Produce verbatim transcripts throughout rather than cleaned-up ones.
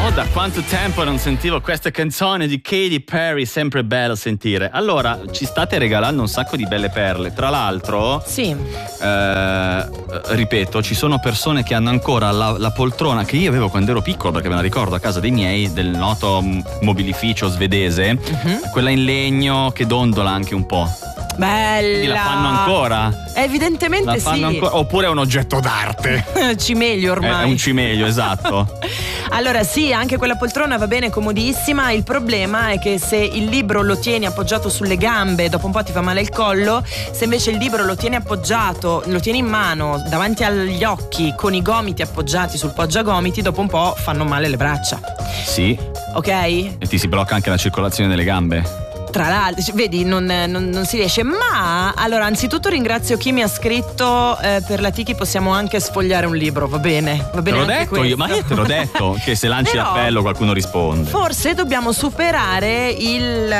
Oh, da quanto tempo non sentivo questa canzone di Katy Perry, sempre bello sentire. Allora, ci state regalando un sacco di belle perle. Tra l'altro, sì. eh, ripeto, ci sono persone che hanno ancora la, la poltrona che io avevo quando ero piccolo, perché me la ricordo a casa dei miei, del noto mobilificio svedese, uh-huh. quella in legno che dondola anche un po'. Bella. Quindi la fanno ancora? Evidentemente la fanno sì. Ancora, oppure è un oggetto d'arte. Cimelio ormai. È un cimelio, esatto. Allora sì, anche quella poltrona va bene, comodissima. Il problema è che se il libro lo tieni appoggiato sulle gambe, dopo un po' ti fa male il collo. Se invece il libro lo tieni appoggiato, lo tieni in mano, davanti agli occhi, con i gomiti appoggiati sul poggiagomiti, dopo un po' fanno male le braccia. Sì. Ok? E ti si blocca anche la circolazione delle gambe. Tra l'altro, vedi, non, non, non si riesce. Ma allora, anzitutto ringrazio chi mi ha scritto eh, per la Tiki possiamo anche sfogliare un libro, va bene? Va bene. Te l'ho anche detto questo. io, ma io te l'ho detto che se lanci Però, l'appello qualcuno risponde. Forse dobbiamo superare il,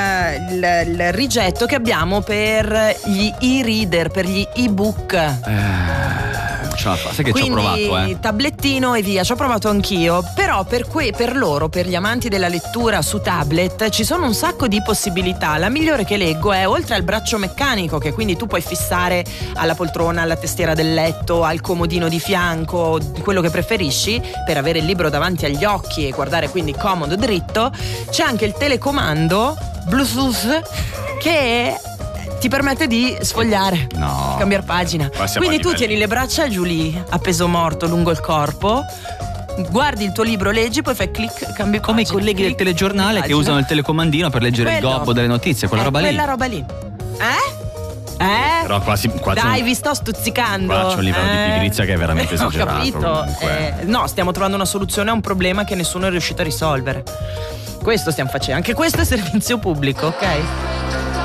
il, il rigetto che abbiamo per gli e-reader, per gli e-book. Eh. Sai che Quindi, ci ho provato, eh? tablettino e via, ci ho provato anch'io. Però per, que- per loro, per gli amanti della lettura su tablet, ci sono un sacco di possibilità. La migliore che leggo è, oltre al braccio meccanico, che quindi tu puoi fissare alla poltrona, alla tastiera del letto, al comodino di fianco, quello che preferisci, per avere il libro davanti agli occhi e guardare quindi comodo, dritto. C'è anche il telecomando Bluetooth che ti permette di sfogliare, no. cambiare pagina. Quindi tu tieni le braccia giù lì, a peso morto lungo il corpo, guardi il tuo libro, leggi, poi fai clic, cambi come pagina. i colleghi del telegiornale che usano il telecomandino per leggere Quello. il gobbo delle notizie, quella eh, roba lì. Quella roba lì. Eh? Eh? Però qua si, qua Dai, un, vi sto stuzzicando. Qua c'è un livello eh? di pigrizia che è veramente esagerato. Ho capito. Eh, no, stiamo trovando una soluzione a un problema che nessuno è riuscito a risolvere. Questo stiamo facendo. Anche questo è servizio pubblico, ok?